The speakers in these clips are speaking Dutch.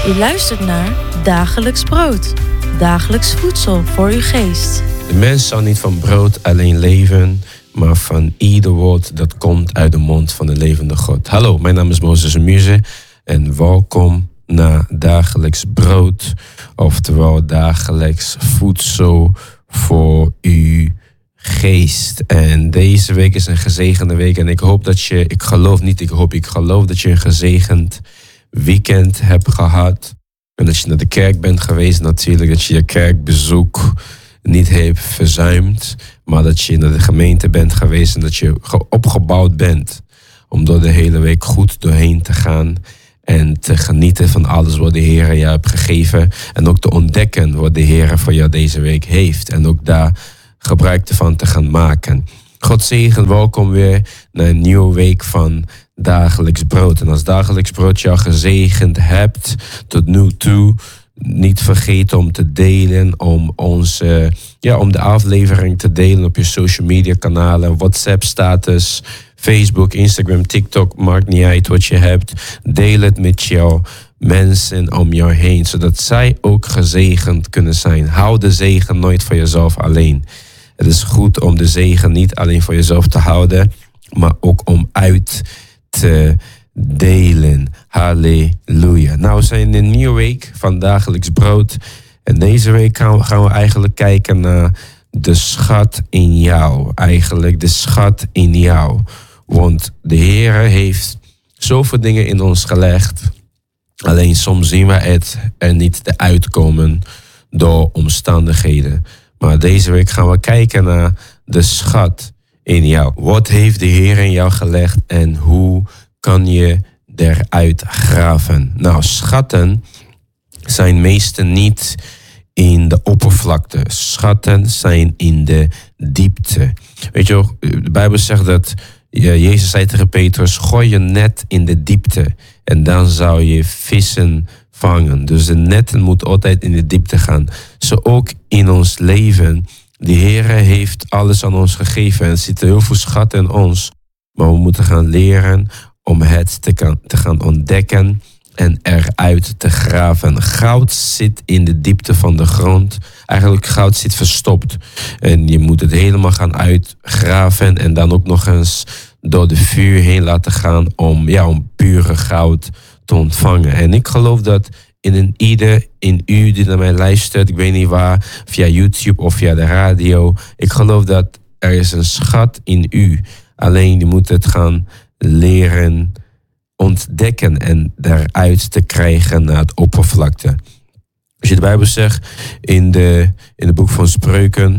U luistert naar Dagelijks Brood. Dagelijks voedsel voor uw geest. De mens zal niet van brood alleen leven, maar van ieder woord dat komt uit de mond van de levende God. Hallo, mijn naam is Moses Muze en welkom naar Dagelijks Brood, oftewel dagelijks voedsel voor uw geest. En deze week is een gezegende week en ik geloof dat je een gezegend weekend hebt gehad. En dat je naar de kerk bent geweest natuurlijk, dat je je kerkbezoek niet hebt verzuimd, maar dat je naar de gemeente bent geweest en dat je opgebouwd bent om door de hele week goed doorheen te gaan en te genieten van alles wat de Heer je hebt gegeven en ook te ontdekken wat de Heer voor jou deze week heeft en ook daar gebruik ervan te gaan maken. God zegen, welkom weer naar een nieuwe week van Dagelijks Brood. En als Dagelijks Brood jou gezegend hebt tot nu toe, niet vergeten om te delen, om de aflevering te delen op je social media kanalen, WhatsApp status, Facebook, Instagram, TikTok, maakt niet uit wat je hebt. Deel het met jouw mensen om jou heen, zodat zij ook gezegend kunnen zijn. Hou de zegen nooit voor jezelf alleen. Het is goed om de zegen niet alleen voor jezelf te houden, maar ook om uit te delen. Halleluja. Nou, we zijn in een nieuwe week van Dagelijks Brood. En deze week gaan we eigenlijk kijken naar de schat in jou. Eigenlijk de schat in jou. Want de Heer heeft zoveel dingen in ons gelegd. Alleen soms zien we het er niet te uitkomen door omstandigheden. Maar deze week gaan we kijken naar de schat in jou. Wat heeft de Heer in jou gelegd en hoe kan je eruit graven? Nou, schatten zijn meestal niet in de oppervlakte. Schatten zijn in de diepte. Weet je wel, de Bijbel zegt dat Jezus zei tegen Petrus, gooi je net in de diepte en dan zou je vissen vangen. Dus de netten moeten altijd in de diepte gaan. Zo ook in ons leven. De Heer heeft alles aan ons gegeven en er zitten heel veel schatten in ons. Maar we moeten gaan leren om het te gaan ontdekken en eruit te graven. Goud zit in de diepte van de grond. Eigenlijk goud zit verstopt. En je moet het helemaal gaan uitgraven en dan ook nog eens door de vuur heen laten gaan om pure goud te ontvangen. En ik geloof dat in ieder in u die naar mij luistert, ik weet niet waar, via YouTube of via de radio, ik geloof dat er is een schat in u. Alleen je moet het gaan leren ontdekken en daaruit te krijgen naar het oppervlakte. Als je de Bijbel zegt in de boek van Spreuken,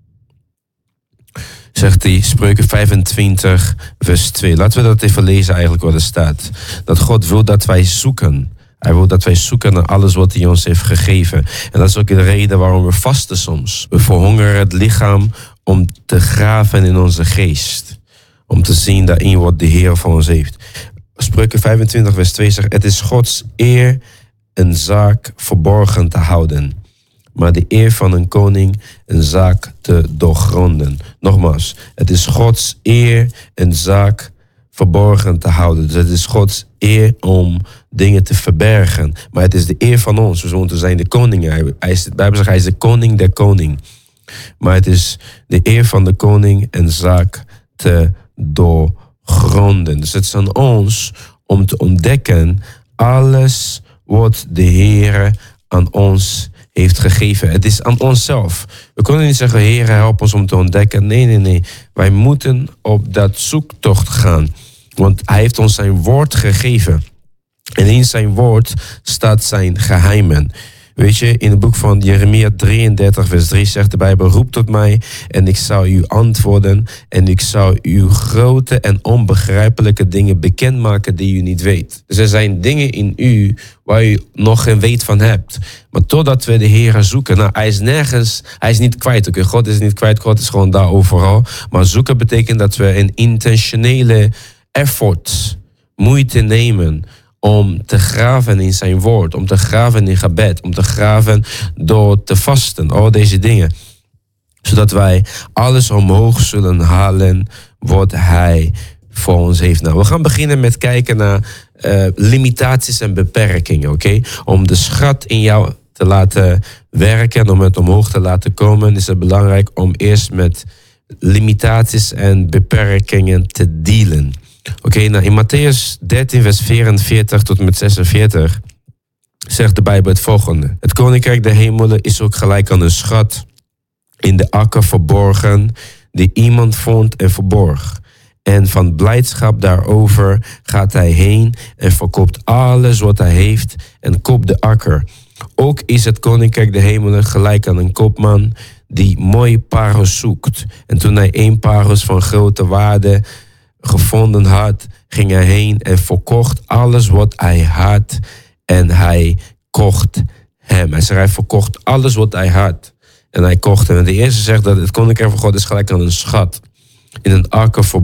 zegt hij, Spreuken 25 vers 2. Laten we dat even lezen eigenlijk wat er staat. Dat God wil dat wij zoeken. Hij wil dat wij zoeken naar alles wat hij ons heeft gegeven. En dat is ook de reden waarom we vasten soms. We verhongeren het lichaam om te graven in onze geest. Om te zien daarin wat de Heer voor ons heeft. Spreuken 25 vers 2 zegt, het is Gods eer een zaak verborgen te houden, maar de eer van een koning een zaak te doorgronden. Nogmaals, het is Gods eer een zaak verborgen te houden. Dus het is Gods eer om dingen te verbergen. Maar het is de eer van ons. We moeten zijn de koningen. De Bijbel zegt, hij is de koning der koning. Maar het is de eer van de koning een zaak te doorgronden. Dus het is aan ons om te ontdekken alles wat de Heer aan ons heeft gegeven. Het is aan onszelf. We kunnen niet zeggen, Heer, help ons om te ontdekken. Nee. Wij moeten op dat zoektocht gaan. Want hij heeft ons zijn woord gegeven. En in zijn woord staat zijn geheimen. Weet je, in het boek van Jeremia 33 vers 3 zegt de Bijbel, roep tot mij en ik zal u antwoorden en ik zal u grote en onbegrijpelijke dingen bekendmaken die u niet weet. Dus er zijn dingen in u waar u nog geen weet van hebt. Maar totdat we de Heer zoeken, nou, hij is nergens, hij is niet kwijt. Oké, God is niet kwijt, God is gewoon daar overal. Maar zoeken betekent dat we een intentionele effort, moeite nemen om te graven in zijn woord, om te graven in gebed, om te graven door te vasten, al deze dingen. Zodat wij alles omhoog zullen halen wat hij voor ons heeft. Nou, we gaan beginnen met kijken naar limitaties en beperkingen, oké? Om de schat in jou te laten werken en om het omhoog te laten komen, is het belangrijk om eerst met limitaties en beperkingen te dealen. Oké, nou in Matthäus 13 vers 44 tot en met 46 zegt de Bijbel het volgende. Het koninkrijk der hemelen is ook gelijk aan een schat in de akker verborgen, die iemand vond en verborg. En van blijdschap daarover gaat hij heen en verkoopt alles wat hij heeft en koopt de akker. Ook is het koninkrijk der hemelen gelijk aan een koopman die mooie parels zoekt. En toen hij 1 parels van grote waarde gevonden had, ging hij heen en verkocht alles wat hij had en hij kocht hem. Hij verkocht alles wat hij had en hij kocht hem. En de eerste zegt dat het koninkrijk van God is gelijk aan een schat in een akker verborgen.